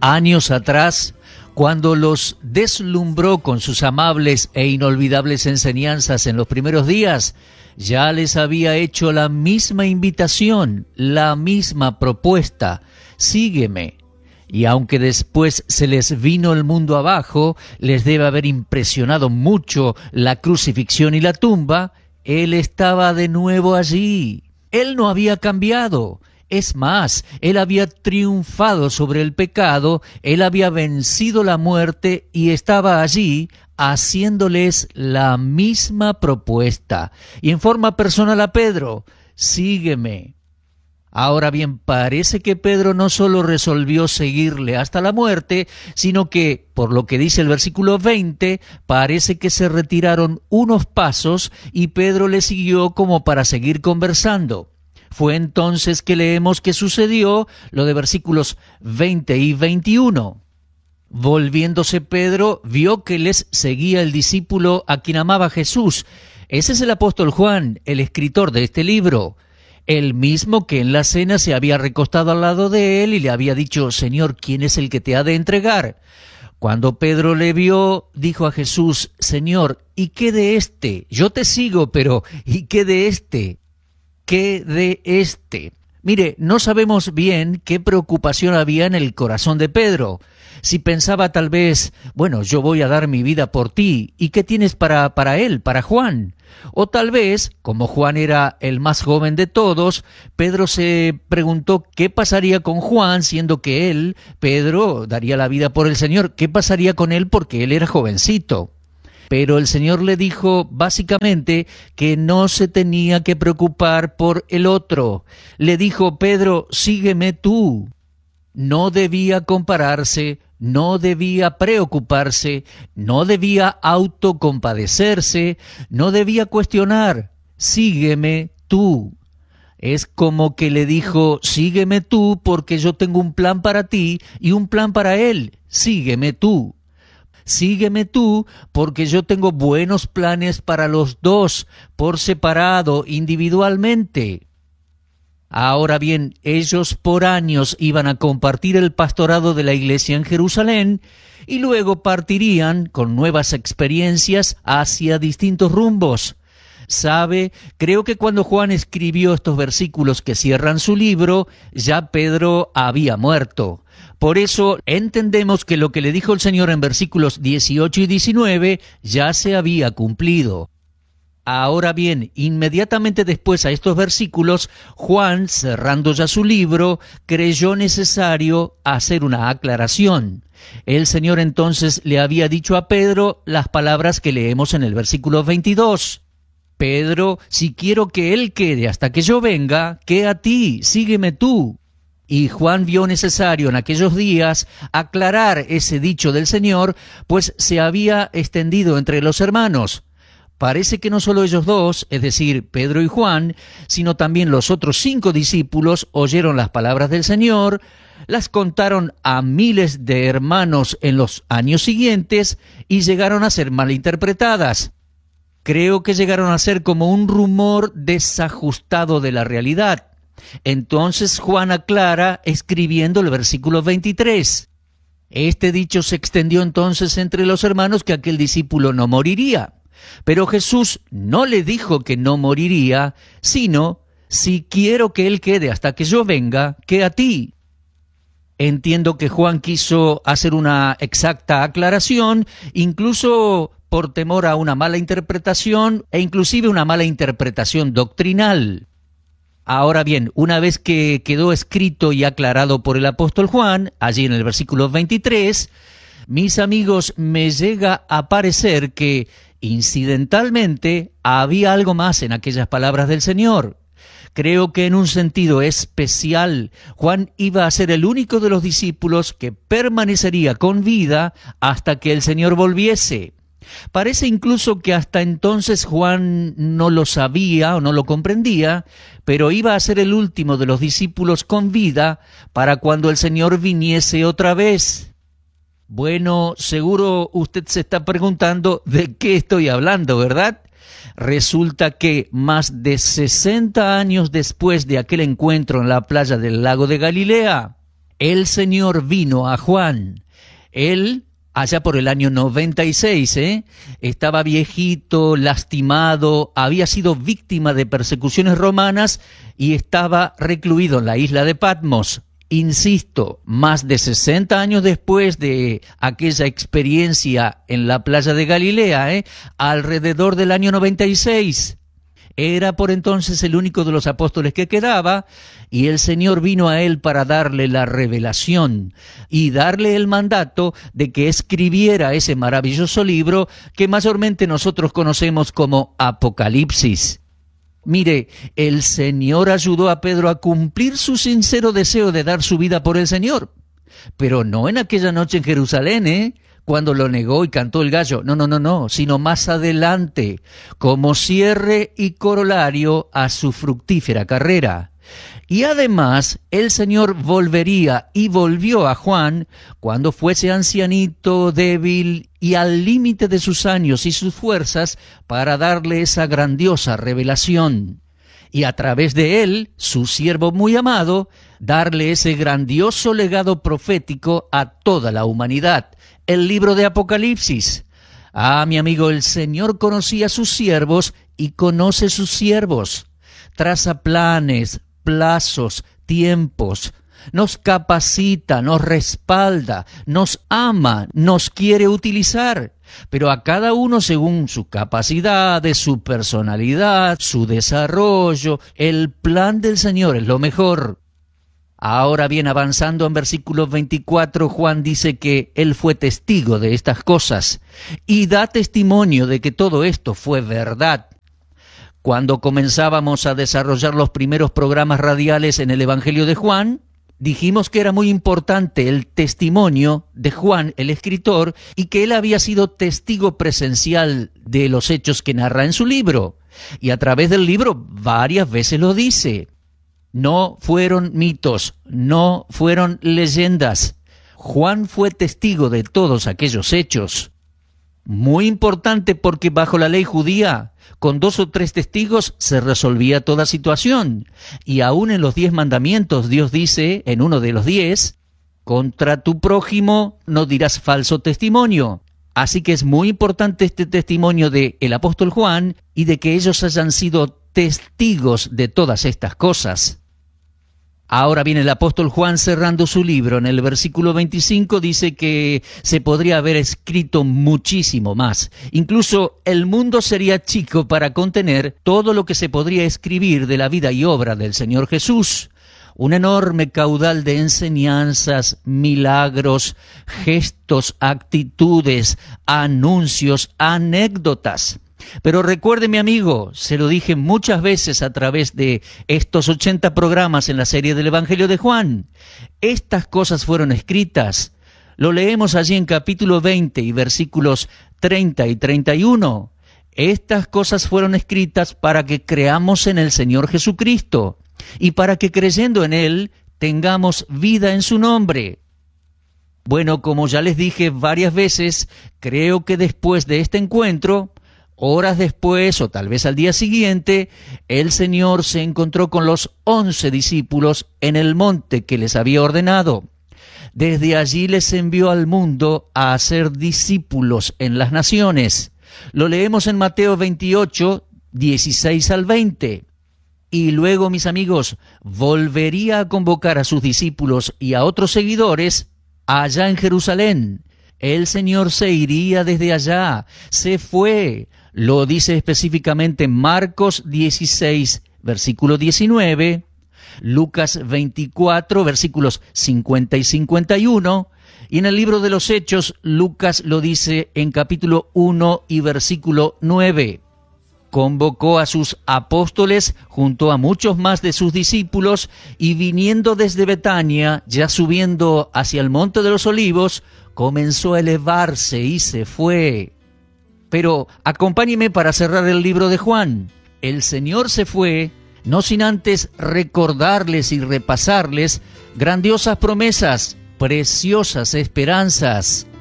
Años atrás, cuando los deslumbró con sus amables e inolvidables enseñanzas en los primeros días, ya les había hecho la misma invitación, la misma propuesta: sígueme. Y aunque después se les vino el mundo abajo, les debe haber impresionado mucho la crucifixión y la tumba, Él estaba de nuevo allí. Él no había cambiado. Es más, Él había triunfado sobre el pecado, Él había vencido la muerte y estaba allí haciéndoles la misma propuesta. Y en forma personal a Pedro: sígueme. Ahora bien, parece que Pedro no solo resolvió seguirle hasta la muerte, sino que, por lo que dice el versículo 20, parece que se retiraron unos pasos y Pedro le siguió como para seguir conversando. Fue entonces que leemos que sucedió lo de versículos 20 y 21. Volviéndose Pedro, vio que les seguía el discípulo a quien amaba Jesús. Ese es el apóstol Juan, el escritor de este libro. El mismo que en la cena se había recostado al lado de él y le había dicho: Señor, ¿quién es el que te ha de entregar? Cuando Pedro le vio, dijo a Jesús: Señor, ¿y qué de este? Yo te sigo, pero ¿y qué de este? ¿Qué de este? Mire, no sabemos bien qué preocupación había en el corazón de Pedro. Si pensaba tal vez: bueno, yo voy a dar mi vida por ti, ¿y qué tienes para él, para Juan? O tal vez, como Juan era el más joven de todos, Pedro se preguntó qué pasaría con Juan, siendo que él, Pedro, daría la vida por el Señor. ¿Qué pasaría con él porque él era jovencito? Pero el Señor le dijo básicamente que no se tenía que preocupar por el otro. Le dijo: Pedro, sígueme tú. No debía compararse, no debía preocuparse, no debía autocompadecerse, no debía cuestionar: sígueme tú. Es como que le dijo: sígueme tú porque yo tengo un plan para ti y un plan para él. Sígueme tú. Sígueme tú porque yo tengo buenos planes para los dos, por separado, individualmente. Ahora bien, ellos por años iban a compartir el pastorado de la iglesia en Jerusalén y luego partirían con nuevas experiencias hacia distintos rumbos. ¿Sabe? Creo que cuando Juan escribió estos versículos que cierran su libro, ya Pedro había muerto. Por eso entendemos que lo que le dijo el Señor en versículos 18 y 19 ya se había cumplido. Ahora bien, inmediatamente después a estos versículos, Juan, cerrando ya su libro, creyó necesario hacer una aclaración. El Señor entonces le había dicho a Pedro las palabras que leemos en el versículo 22. Pedro, si quiero que él quede hasta que yo venga, ¿qué a ti? Sígueme tú. Y Juan vio necesario en aquellos días aclarar ese dicho del Señor, pues se había extendido entre los hermanos. Parece que no solo ellos dos, es decir, Pedro y Juan, sino también los otros 5 discípulos oyeron las palabras del Señor, las contaron a miles de hermanos en los años siguientes y llegaron a ser malinterpretadas. Creo que llegaron a ser como un rumor desajustado de la realidad. Entonces Juan aclara escribiendo el versículo 23. Este dicho se extendió entonces entre los hermanos que aquel discípulo no moriría. Pero Jesús no le dijo que no moriría, sino: si quiero que él quede hasta que yo venga, ¿qué a ti? Entiendo que Juan quiso hacer una exacta aclaración, incluso por temor a una mala interpretación e inclusive una mala interpretación doctrinal. Ahora bien, una vez que quedó escrito y aclarado por el apóstol Juan, allí en el versículo 23, mis amigos, me llega a parecer que incidentalmente había algo más en aquellas palabras del Señor. Creo que en un sentido especial, Juan iba a ser el único de los discípulos que permanecería con vida hasta que el Señor volviese. Parece incluso que hasta entonces Juan no lo sabía o no lo comprendía, pero iba a ser el último de los discípulos con vida para cuando el Señor viniese otra vez. Bueno, seguro usted se está preguntando de qué estoy hablando, ¿verdad? Resulta que más de 60 años después de aquel encuentro en la playa del lago de Galilea, el Señor vino a Juan. Él, allá por el año 96, estaba viejito, lastimado, había sido víctima de persecuciones romanas y estaba recluido en la isla de Patmos. Insisto, más de 60 años después de aquella experiencia en la playa de Galilea, alrededor del año 96. Era por entonces el único de los apóstoles que quedaba, y el Señor vino a él para darle la revelación y darle el mandato de que escribiera ese maravilloso libro que mayormente nosotros conocemos como Apocalipsis. Mire, el Señor ayudó a Pedro a cumplir su sincero deseo de dar su vida por el Señor, pero no en aquella noche en Jerusalén, cuando lo negó y cantó el gallo. No, sino más adelante, como cierre y corolario a su fructífera carrera. Y además, el Señor volvería y volvió a Juan cuando fuese ancianito, débil y al límite de sus años y sus fuerzas para darle esa grandiosa revelación. Y a través de él, su siervo muy amado, darle ese grandioso legado profético a toda la humanidad. El libro de Apocalipsis. Mi amigo, el Señor conocía a sus siervos y conoce sus siervos. Traza planes, plazos, tiempos. Nos capacita, nos respalda, nos ama, nos quiere utilizar. Pero a cada uno según su capacidad, su personalidad, su desarrollo. El plan del Señor es lo mejor. Ahora bien, avanzando en versículo 24, Juan dice que él fue testigo de estas cosas y da testimonio de que todo esto fue verdad. Cuando comenzábamos a desarrollar los primeros programas radiales en el Evangelio de Juan, dijimos que era muy importante el testimonio de Juan, el escritor, y que él había sido testigo presencial de los hechos que narra en su libro. Y a través del libro varias veces lo dice. No fueron mitos, no fueron leyendas. Juan fue testigo de todos aquellos hechos. Muy importante porque bajo la ley judía, con 2 o 3 testigos se resolvía toda situación. Y aún en los 10 mandamientos, Dios dice, en uno de los 10, contra tu prójimo no dirás falso testimonio. Así que es muy importante este testimonio del apóstol Juan y de que ellos hayan sido testigos de todas estas cosas. Ahora viene el apóstol Juan cerrando su libro. En el versículo 25 dice que se podría haber escrito muchísimo más. Incluso el mundo sería chico para contener todo lo que se podría escribir de la vida y obra del Señor Jesús. Un enorme caudal de enseñanzas, milagros, gestos, actitudes, anuncios, anécdotas. Pero recuerde, mi amigo, se lo dije muchas veces a través de estos 80 programas en la serie del Evangelio de Juan. Estas cosas fueron escritas. Lo leemos allí en capítulo 20 y versículos 30 y 31. Estas cosas fueron escritas para que creamos en el Señor Jesucristo y para que creyendo en Él tengamos vida en su nombre. Bueno, como ya les dije varias veces, creo que después de este encuentro, horas después, o tal vez al día siguiente, el Señor se encontró con los 11 discípulos en el monte que les había ordenado. Desde allí les envió al mundo a hacer discípulos en las naciones. Lo leemos en Mateo 28, 16 al 20. Y luego, mis amigos, volvería a convocar a sus discípulos y a otros seguidores allá en Jerusalén. El Señor se iría desde allá, se fue. Lo dice específicamente Marcos 16, versículo 19, Lucas 24, versículos 50 y 51, y en el libro de los Hechos, Lucas lo dice en capítulo 1 y versículo 9. Convocó a sus apóstoles junto a muchos más de sus discípulos, y viniendo desde Betania, ya subiendo hacia el Monte de los Olivos, comenzó a elevarse y se fue. Pero acompáñeme para cerrar el libro de Juan. El Señor se fue, no sin antes recordarles y repasarles grandiosas promesas, preciosas esperanzas.